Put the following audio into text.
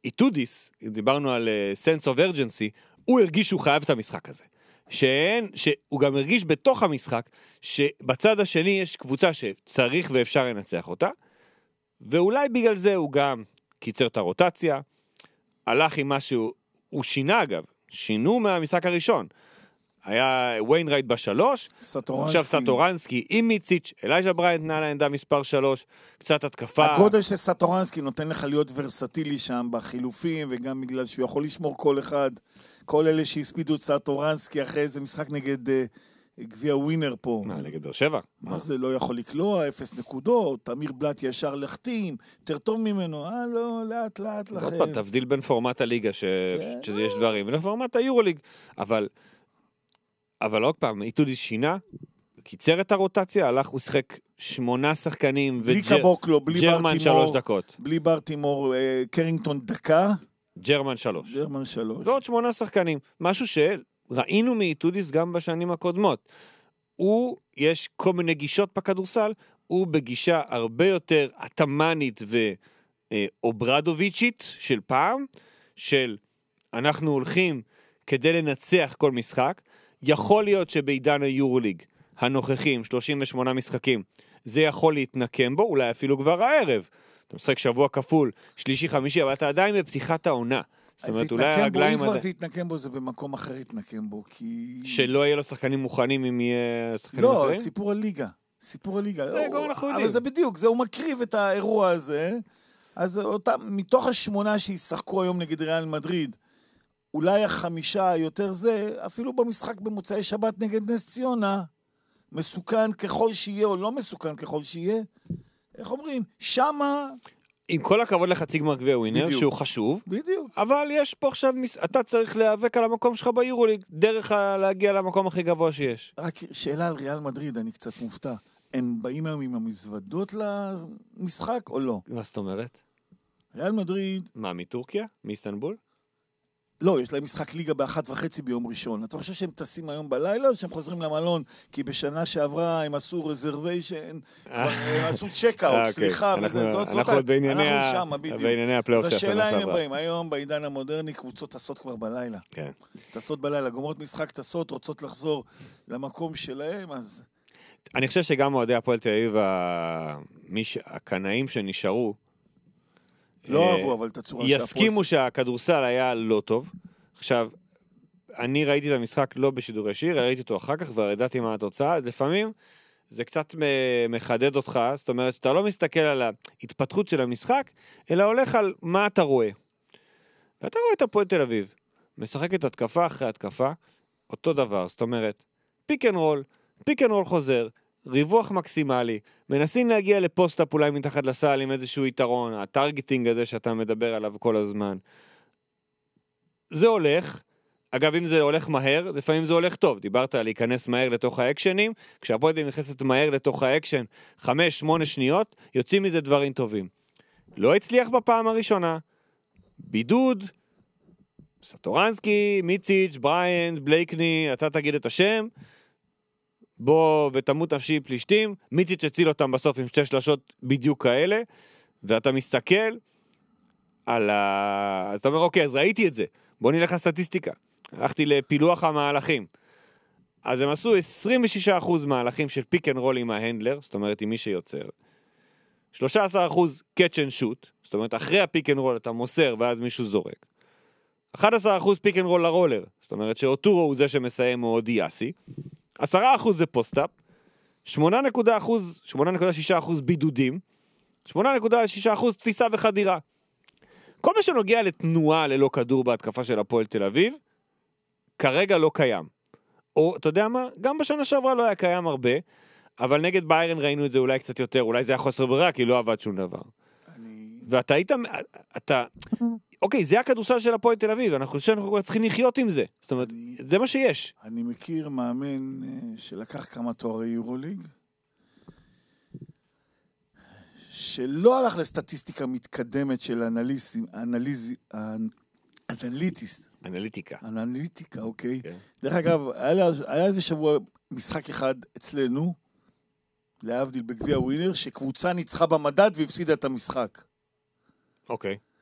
איתודיס, דיברנו על sense of urgency, הוא הרגיש שהוא חייב את המשחק הזה. שהוא גם הרגיש בתוך המשחק, שבצד השני יש קבוצה שצריך ואפשר לנצח אותה, ואולי בגלל זה הוא גם קיצר את הרוטציה, הלך עם משהו, הוא שינה אגב, שינו מהמשחק הראשון, היה ויינרייט בשלוש, עכשיו סטורנסקי עם מיציץ', אלייג'ה בריינט נע לעמדה מספר 3, קצת התקפה. הגודל של סטורנסקי נותן לך להיות ורסטילי שם בחילופים, וגם בגלל שהוא יכול לשמור כל אחד, כל אלה שהספידו את סטורנסקי אחרי איזה משחק נגד גביע ווינר פה. מה, נגד באר שבע? מה זה, לא יכול לקלוע, 0 נקודות, תמיר בלט ישר לחתים, יותר טוב ממנו, לא, לאט לכם. עוד פעם, תבדיל בין פורמט הליגה שיש דברים, ולפורמט היורוליג, אבל עוד פעם, איתודיס שינה, קיצר את הרוטציה, הלך, הוא שחק 8 שחקנים, בלי קבוקלו, בלי ג'רמן 3 דקות. בלי ברטימור, קרינגטון דקה. ג'רמן 3. ועוד 8 שחקנים. משהו שראינו מאיתודיס גם בשנים הקודמות. יש כל מיני גישות בכדורסל, הוא בגישה הרבה יותר אטמנית ואוברדוביצ'ית של פעם, של אנחנו הולכים כדי לנצח כל משחק, יכול להיות שבעידן היורוליג הנוכחים, 38 משחקים, זה יכול להתנקם בו, אולי אפילו כבר הערב. אתה משחק שבוע כפול, שלישי, חמישי, אבל אתה עדיין בפתיחת העונה. זאת אומרת, אולי הרגליים... אם כבר זה יתנקם בו, זה במקום אחר יתנקם בו, כי... שלא יהיה לו שחקנים מוכנים אם יהיה שחקנים אחרים? לא, סיפור הליגה. זה גם אנחנו יודעים. אבל זה בדיוק, זה הוא מקריב את האירוע הזה, אז מתוך 8 שישחקו היום נגד ריאל מדריד, אולי 5 יותר זה, אפילו במשחק במוצאי שבת נגד נס ציונה, מסוכן ככל שיהיה או לא מסוכן ככל שיהיה, איך אומרים? שמה... עם כל הכבוד לחצי גמר גביע ווינר, שהוא חשוב, בדיוק. אבל יש פה עכשיו, אתה צריך להיאבק על המקום שלך ביורוליג, דרך להגיע למקום הכי גבוה שיש. רק שאלה על ריאל מדריד, אני קצת מופתע. הם באים היום עם המזוודות למשחק או לא? מה זאת אומרת? ריאל מדריד... מה, מטורקיה? מאיסטנבול? לא, יש להם משחק ליגה ב1:30 ביום ראשון. אתה חושב שהם טסים היום בלילה או שהם חוזרים למלון? כי בשנה שעברה הם עשו רזרוויישן, הם עשו צ'קאוט, סליחה. אנחנו בענייני הפלייאוף של השנה שעברה. היום בעידן המודרני קבוצות טסות כבר בלילה. טסות בלילה, גומרות משחק טסות, רוצות לחזור למקום שלהם, אז... אני חושב שגם אוהדי הפועל תל אביב, הקנאים שנשארו, לא אהבו, אבל תצורה יסכימו שהכדורסל היה לא טוב. עכשיו, אני ראיתי את המשחק לא בשידור ישיר, ראיתי אותו אחר כך והרדעתי מה התוצאה, אז לפעמים זה קצת מחדד אותך, זאת אומרת שאתה לא מסתכל על ההתפתחות של המשחק, אלא הולך על מה אתה רואה. ואתה רואה את הפועל תל אביב, משחקת התקפה אחרי התקפה, אותו דבר, זאת אומרת, פיק אנד רול חוזר, ריווח מקסימלי, מנסים להגיע לפוסט-אפ אולי מתחת לסל עם איזשהו יתרון, הטרגטינג הזה שאתה מדבר עליו כל הזמן. זה הולך, אגב אם זה הולך מהר, לפעמים זה הולך טוב, דיברת על להיכנס מהר לתוך האקשנים, כשהפועל נכנסת מהר לתוך האקשן, 5-8 שניות, יוצאים מזה דברים טובים. לא הצליח בפעם הראשונה, בידוד, סטורנסקי, מיציץ', בריינט, בלייקני, אתה תגיד את השם, בוא ותמות נפשי פלישתים, מיציץ' הציל אותם בסוף עם 2 שלשות בדיוק כאלה, ואתה מסתכל על אז אתה אומר, אוקיי, אז ראיתי את זה, בוא נלך לסטטיסטיקה, הלכתי לפילוח המהלכים, אז הם עשו 26% מהלכים של פיק אנד רול עם ההנדלר, זאת אומרת עם מי שיוצר, 13% קאץ' אנד שוט, זאת אומרת אחרי הפיק אנד רול אתה מוסר ואז מישהו זורק, 11% פיק אנד רול לרולר, זאת אומרת שאוטורו הוא זה שמסיים או דיאסי, 10% זה פוסט-אפ, 8.6% בידודים, 8.6% תפיסה וחדירה. כל מה שנוגע לתנועה ללא כדור בהתקפה של הפועל תל אביב, כרגע לא קיים. או, אתה יודע מה? גם בשנה שעברה לא היה קיים הרבה, אבל נגד ביירן ראינו את זה אולי קצת יותר, אולי זה היה חוסר ברירה, כי לא עבד שום דבר. ואתה היית, אוקיי, זה הכדורסל של הפועל תל אביב, אנחנו חושבים שאנחנו צריכים לחיות עם זה. זאת אומרת, זה מה שיש. אני מכיר מאמן שלקח כמה תוארי יורוליג, שלא הלך לסטטיסטיקה מתקדמת של אנליטיקה, אוקיי. דרך אגב, היה איזה שבוע משחק אחד אצלנו, להבדיל בגביע ווינר, שקבוצה ניצחה במדד והפסידה את המשחק. אוקיי.